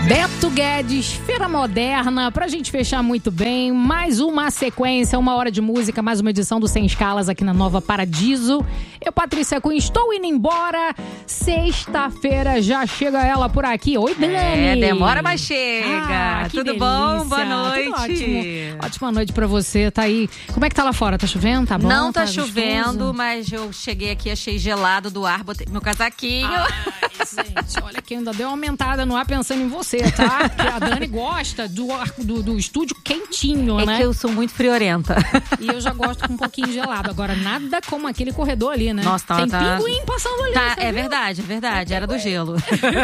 Beto Guedes, Feira Moderna, pra gente fechar muito bem, mais uma sequência, 1 hora de música, mais uma edição do Sem Escalas aqui na Nova Paradiso. Eu, Patrícia Cunha, estou indo embora. Sexta-feira já chega ela por aqui. Oi, Dani. Demora, mas chega. Tudo delícia. Bom? Boa noite. Tudo ótimo. Ótima noite pra você, tá aí. Como é que tá lá fora? Tá chovendo? Tá bom? Não tá chovendo, gostoso? Mas eu cheguei aqui, achei gelado do ar, botei meu casaquinho. Ai, gente, olha que ainda deu uma aumentada no ar pensando em você, tá? Porque a Dani gosta do estúdio quentinho, né? É que eu sou muito friorenta. E eu já gosto com um pouquinho gelado. Agora, nada como aquele corredor ali, né? Nossa, Tem pinguim passando ali. É verdade. Era do gelo.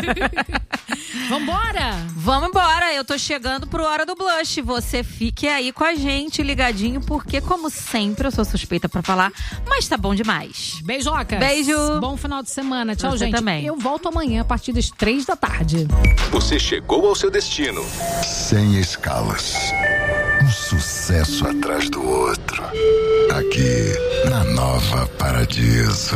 Vambora? Vamos embora. Eu tô chegando pro Hora do Blush. Você fique aí com a gente, ligadinho, porque, como sempre, eu sou suspeita pra falar, mas tá bom demais. Beijocas. Beijo. Bom final de semana. Tchau, Você gente. também. Eu volto amanhã a partir das 3 da tarde. Você chegou ao seu destino. Sem escalas. Um sucesso atrás do outro. Aqui, na Nova Paradiso.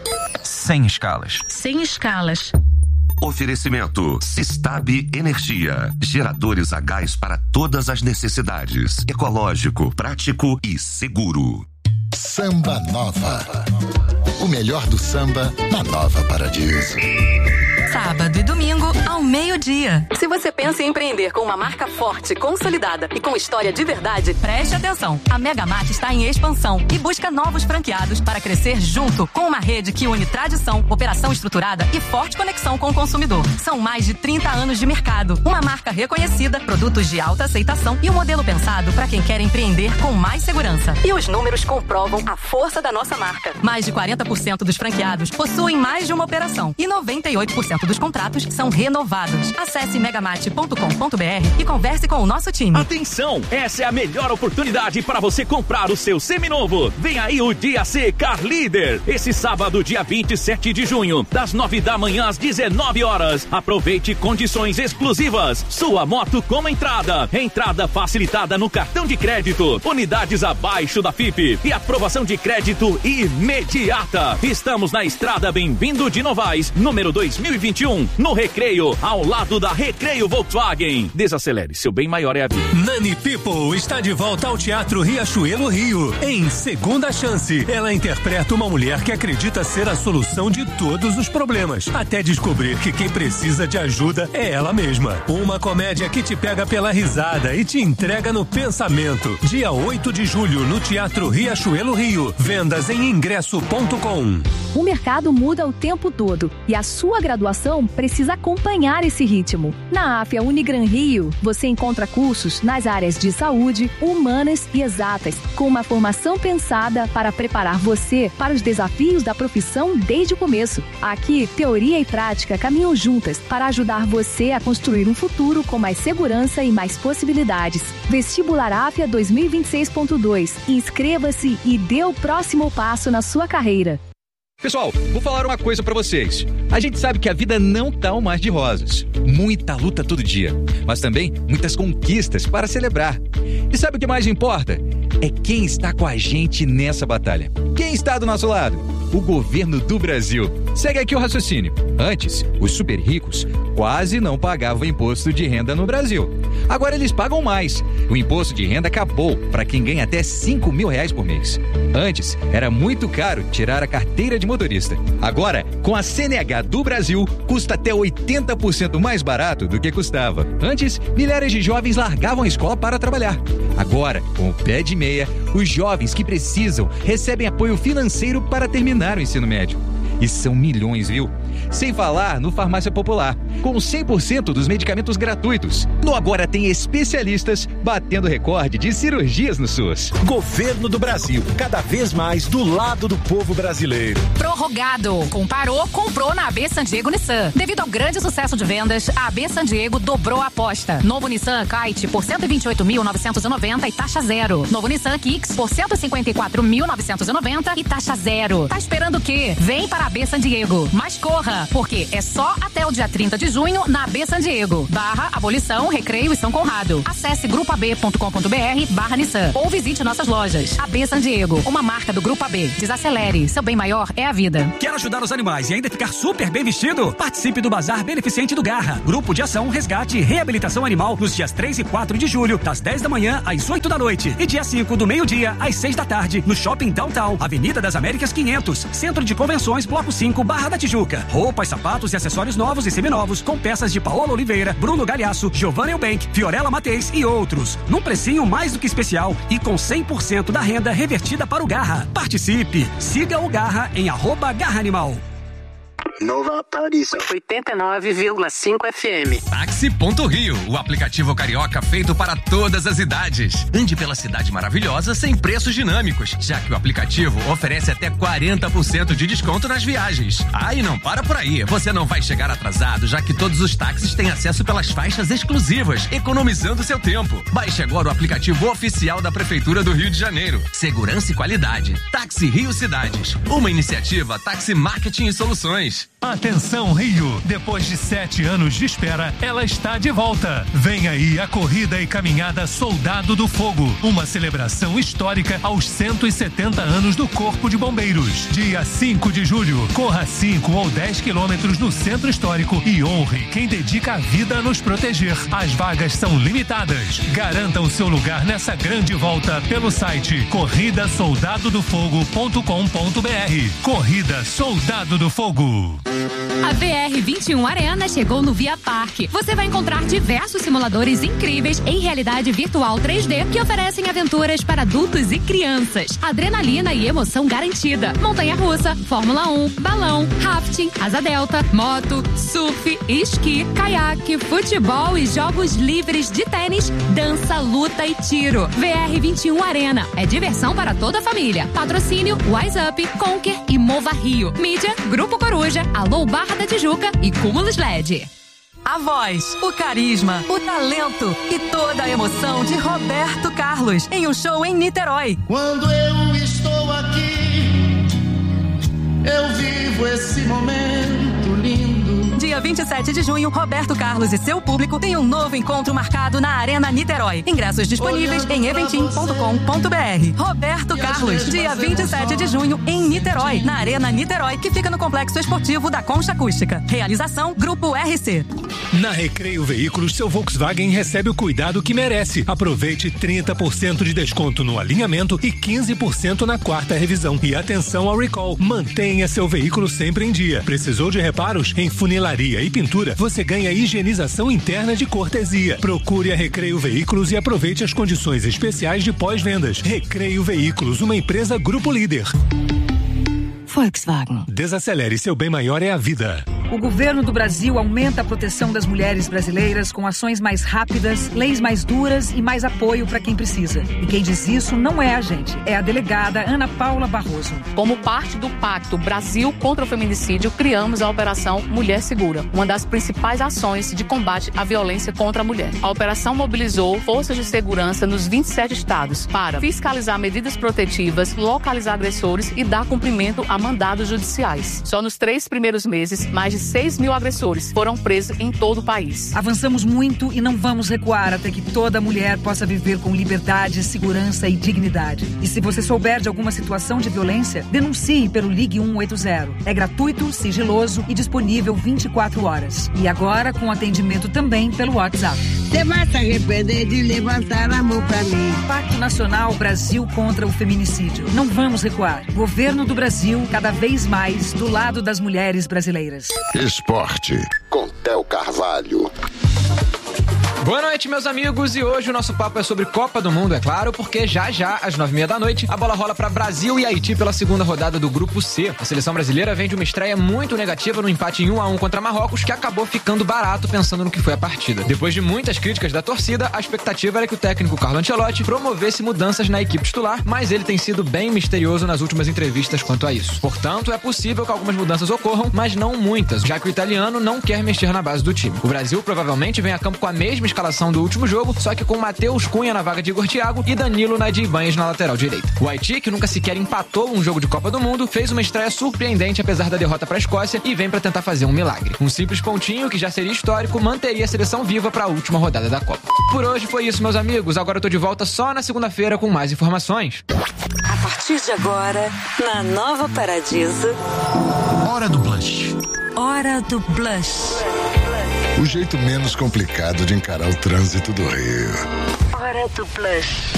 Sem escalas. Sem escalas. Oferecimento Sistab Energia. Geradores a gás para todas as necessidades. Ecológico, prático e seguro. Samba Nova. O melhor do samba na Nova Paradiso. Sábado e domingo, ao meio-dia. Se você pensa em empreender com uma marca forte, consolidada e com história de verdade, preste atenção. A Megamart está em expansão e busca novos franqueados para crescer junto com uma rede que une tradição, operação estruturada e forte conexão com o consumidor. São mais de 30 anos de mercado, uma marca reconhecida, produtos de alta aceitação e um modelo pensado para quem quer empreender com mais segurança. E os números comprovam a força da nossa marca. Mais de 40% dos franqueados possuem mais de uma operação e 98% dos contratos são renovados. Acesse megamart.com.br e converse com o nosso time. Atenção! Essa é a melhor oportunidade para você comprar o seu seminovo. Vem aí o Dia C Car Leader. Esse sábado, dia 27 de junho, das 9 da manhã às 19 horas. Aproveite condições exclusivas. Sua moto com entrada. Entrada facilitada no cartão de crédito. Unidades abaixo da FIP. E aprovação de crédito imediata. Estamos na estrada Bem-vindo de Novaes, número 2021, no Recreio, ao lado da Recreio Volkswagen. Desacelere, seu bem maior é a vida. Nani People está de volta ao Teatro Riachuelo Rio, em Segunda Chance. Ela interpreta uma mulher que acredita ser a solução de todos os problemas, até descobrir que quem precisa de ajuda é ela mesma. Uma comédia que te pega pela risada e te entrega no pensamento. Dia 8 de julho, no Teatro Riachuelo Rio. Vendas em ingresso.com. O mercado muda o tempo todo e a sua graduação precisa acompanhar esse ritmo. Na AFIA Unigran Rio, você encontra cursos nas áreas de saúde, humanas e exatas, com uma formação pensada para preparar você para os desafios da profissão desde o começo. Aqui, teoria e prática caminham juntas para ajudar você a construir um futuro com mais segurança e mais possibilidades. Vestibular AFIA 2026.2. Inscreva-se e dê o próximo passo na sua carreira. Pessoal, vou falar uma coisa pra vocês. A gente sabe que a vida não tá um mar de rosas. Muita luta todo dia, mas também muitas conquistas para celebrar. E sabe o que mais importa? É quem está com a gente nessa batalha. Quem está do nosso lado? O governo do Brasil. Segue aqui o raciocínio. Antes, os super ricos quase não pagavam imposto de renda no Brasil. Agora eles pagam mais. O imposto de renda acabou para quem ganha até R$5 mil por mês. Antes, era muito caro tirar a carteira de motorista. Agora, com a CNH do Brasil, custa até 80% mais barato do que custava. Antes, milhares de jovens largavam a escola para trabalhar. Agora, com o pé de meia, os jovens que precisam recebem apoio financeiro para terminar o ensino médio. E são milhões, viu? Sem falar no Farmácia Popular, com 100% dos medicamentos gratuitos. No Agora tem especialistas batendo recorde de cirurgias no SUS. Governo do Brasil, cada vez mais do lado do povo brasileiro. Prorrogado. Comparou, comprou na AB San Diego Nissan. Devido ao grande sucesso de vendas, a AB San Diego dobrou a aposta. Novo Nissan Kite por 128.990 e taxa zero. Novo Nissan Kicks por 154.990 e taxa zero. Tá esperando o quê? Vem para a AB San Diego. Mais cor, corra, porque é só até o dia 30 de junho na AB San Diego, /Abolição, Recreio e São Conrado. Acesse grupoab.com.br/Nissan ou visite nossas lojas. AB San Diego, uma marca do Grupo AB. Desacelere, seu bem maior é a vida. Quer ajudar os animais e ainda ficar super bem vestido? Participe do Bazar Beneficente do Garra, Grupo de Ação, Resgate e Reabilitação Animal, nos dias 3 e 4 de julho, das 10 da manhã às 8 da noite e dia 5 do meio-dia às 6 da tarde, no Shopping Downtown, Avenida das Américas 500, Centro de Convenções, Bloco 5, Barra da Tijuca. Roupas, sapatos e acessórios novos e seminovos com peças de Paola Oliveira, Bruno Galhaço, Giovanna Eubank, Fiorella Mateis e outros. Num precinho mais do que especial e com 100% da renda revertida para o Garra. Participe! Siga o Garra em @Garra Animal. Nova Paraíso 89,5 FM. Táxi.Rio, o aplicativo carioca feito para todas as idades. Ande pela cidade maravilhosa sem preços dinâmicos, já que o aplicativo oferece até 40% de desconto nas viagens. Ah, e não para por aí, você não vai chegar atrasado, já que todos os táxis têm acesso pelas faixas exclusivas, economizando seu tempo. Baixe agora o aplicativo oficial da Prefeitura do Rio de Janeiro. Segurança e qualidade. Táxi Rio Cidades, uma iniciativa Táxi Marketing e Soluções. Atenção, Rio! Depois de 7 anos de espera, ela está de volta. Vem aí a Corrida e Caminhada Soldado do Fogo, uma celebração histórica aos 170 anos do Corpo de Bombeiros. Dia 5 de julho, corra 5 ou 10 quilômetros no Centro Histórico e honre quem dedica a vida a nos proteger. As vagas são limitadas. Garanta o seu lugar nessa grande volta pelo site corridasoldadodofogo.com.br. Corrida Soldado do Fogo. A VR21 Arena chegou no Via Parque. Você vai encontrar diversos simuladores incríveis em realidade virtual 3D que oferecem aventuras para adultos e crianças. Adrenalina e emoção garantida. Montanha-russa, Fórmula 1, balão, rafting, asa delta, moto, surf, esqui, caiaque, futebol e jogos livres de tênis, dança, luta e tiro. VR21 Arena. É diversão para toda a família. Patrocínio Wise Up, Conquer e Mova Rio. Mídia, Grupo Coruja, Alô Barra da Tijuca e Cúmulos LED. A voz, o carisma, o talento e toda a emoção de Roberto Carlos em um show em Niterói. Quando eu estou aqui, eu vivo esse momento lindo. Dia 27 de junho, Roberto Carlos e seu público têm um novo encontro marcado na Arena Niterói. Ingressos disponíveis em eventim.com.br. Roberto Carlos, dia 27 de junho em Niterói, na Arena Niterói, que fica no Complexo Esportivo da Concha Acústica. Realização Grupo RC. Na Recreio Veículos, seu Volkswagen recebe o cuidado que merece. Aproveite 30% de desconto no alinhamento e 15% na quarta revisão. E atenção ao recall. Mantenha seu veículo sempre em dia. Precisou de reparos? Em funilaria e pintura, você ganha higienização interna de cortesia. Procure a Recreio Veículos e aproveite as condições especiais de pós-vendas. Recreio Veículos, uma empresa Grupo Líder. Volkswagen. Desacelere, seu bem maior é a vida. O governo do Brasil aumenta a proteção das mulheres brasileiras com ações mais rápidas, leis mais duras e mais apoio para quem precisa. E quem diz isso não é a gente, é a delegada Ana Paula Barroso. Como parte do Pacto Brasil contra o Feminicídio, criamos a Operação Mulher Segura, uma das principais ações de combate à violência contra a mulher. A operação mobilizou forças de segurança nos 27 estados para fiscalizar medidas protetivas, localizar agressores e dar cumprimento a mandados judiciais. Só nos 3 primeiros meses, mais de 6 mil agressores foram presos em todo o país. Avançamos muito e não vamos recuar até que toda mulher possa viver com liberdade, segurança e dignidade. E se você souber de alguma situação de violência, denuncie pelo Ligue 180. É gratuito, sigiloso e disponível 24 horas. E agora com atendimento também pelo WhatsApp. Você vai se arrepender de levantar a mão pra mim. Pacto Nacional Brasil contra o Feminicídio. Não vamos recuar. Governo do Brasil, cada vez mais do lado das mulheres brasileiras. Esporte, com Theo Carvalho. Boa noite, meus amigos, e hoje o nosso papo é sobre Copa do Mundo, é claro, porque já, às 9h30 da noite, a bola rola para Brasil e Haiti pela segunda rodada do Grupo C. A seleção brasileira vem de uma estreia muito negativa no empate em 1-1 contra Marrocos, que acabou ficando barato pensando no que foi a partida. Depois de muitas críticas da torcida, a expectativa era que o técnico Carlo Ancelotti promovesse mudanças na equipe titular, mas ele tem sido bem misterioso nas últimas entrevistas quanto a isso. Portanto, é possível que algumas mudanças ocorram, mas não muitas, já que o italiano não quer mexer na base do time. O Brasil provavelmente vem a campo com a mesma escalação escalação do último jogo, só que com Matheus Cunha na vaga de Igor Thiago e Danilo na de Ibanez na lateral direita. O Haiti, que nunca sequer empatou um jogo de Copa do Mundo, fez uma estreia surpreendente apesar da derrota para a Escócia e vem para tentar fazer um milagre. Um simples pontinho, que já seria histórico, manteria a seleção viva para a última rodada da Copa. Por hoje foi isso, meus amigos. Agora eu tô de volta só na segunda-feira com mais informações. A partir de agora, na Nova Paradiso... Hora do Blush. Hora do Blush. O jeito menos complicado de encarar o trânsito do Rio. Hora do Blush.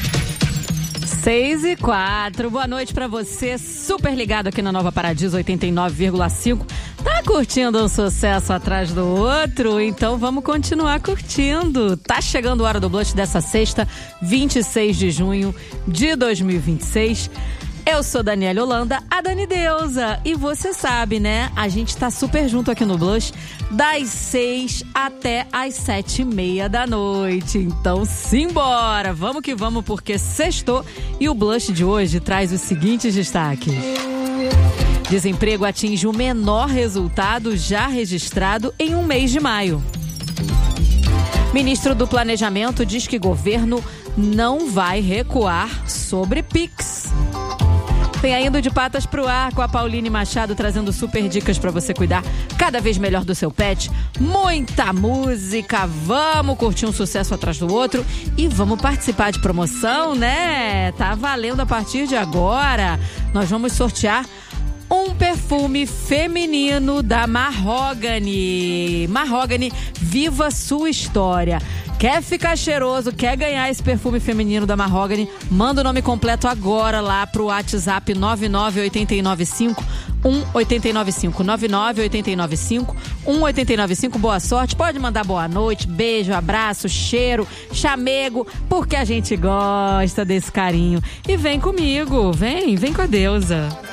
6h04, boa noite pra você, super ligado aqui na Nova Paradiso 89,5. Tá curtindo um sucesso atrás do outro? Então vamos continuar curtindo. Tá chegando a Hora do Blush dessa sexta, 26 de junho de 2026. Eu sou Daniela Holanda, a Dani Deusa. E você sabe, né? A gente tá super junto aqui no Blush das 6 até as 7h30 da noite. Então, simbora! Vamos que vamos, porque sextou. E o Blush de hoje traz os seguintes destaques. Desemprego atinge o menor resultado já registrado em um mês de maio. Ministro do Planejamento diz que governo não vai recuar sobre Pix. Tem ainda De Patas pro Ar com a Pauline Machado trazendo super dicas pra você cuidar cada vez melhor do seu pet. Muita música, vamos curtir um sucesso atrás do outro e vamos participar de promoção, né? Tá valendo a partir de agora. Nós vamos sortear um perfume feminino da Mahogany. Mahogany, viva sua história. Quer ficar cheiroso, quer ganhar esse perfume feminino da Mahogany? Manda o nome completo agora lá pro WhatsApp 99895 1895 99895 1895. Boa sorte, pode mandar boa noite, beijo, abraço, cheiro, chamego, porque a gente gosta desse carinho. E vem comigo, vem com a deusa.